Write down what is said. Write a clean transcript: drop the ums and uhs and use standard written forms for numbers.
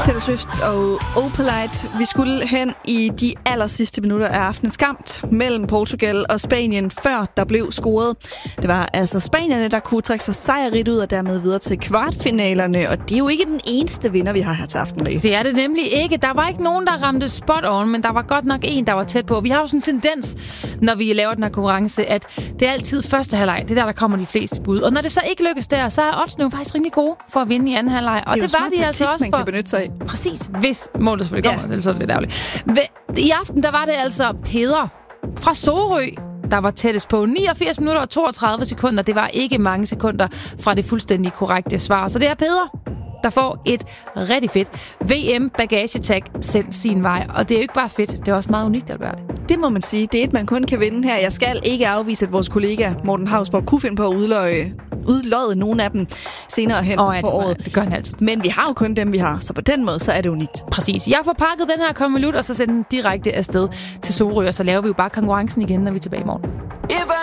Taylor Swift og Opalite. Vi skulle hen i de allersidste minutter af aftenens kamp mellem Portugal og Spanien, før der blev scoret. Det var altså spanierne, der kunne trække sig sejrigt ud og dermed videre til kvartfinalerne. Og det er jo ikke den eneste vinder, vi har her til aften. Det er det nemlig ikke. Der var ikke nogen, der ramte spot on, men der var godt nok en, der var tæt på. Vi har jo sådan en tendens, når vi laver den her konkurrence, at det er altid første halvleg. Det er der kommer de fleste bud. Og når det så ikke lykkes der, så er oddsene jo faktisk rimelig gode for at vinde i anden halvleg. Og det var de altså også for... man kan benytte sig af. Præcis, hvis målet selvfølgelig kommer, ellers er det lidt ærgerligt. I aften, der var det altså Peder fra Sorø, der var tættest på 89 minutter og 32 sekunder. Det var ikke mange sekunder fra det fuldstændig korrekte svar. Så det er Peder, der får et rigtig fedt VM-bagagetag sendt sin vej. Og det er jo ikke bare fedt, det er også meget unikt, Albert. Det må man sige. Det er et, man kun kan vinde her. Jeg skal ikke afvise, at vores kollega Morten Hausborg kunne finde på at udlodde nogle af dem senere hen på året. Det gør han altid. Men vi har jo kun dem, vi har, så på den måde, så er det unikt. Præcis. Jeg får pakket den her konvolut, og så sender den direkte afsted til Sorø, og så laver vi jo bare konkurrencen igen, når vi er tilbage i morgen.